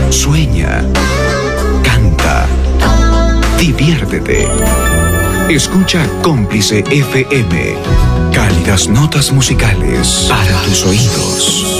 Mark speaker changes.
Speaker 1: Sueña, canta, diviértete. Escucha Cómplice FM, cálidas notas musicales para tus oídos.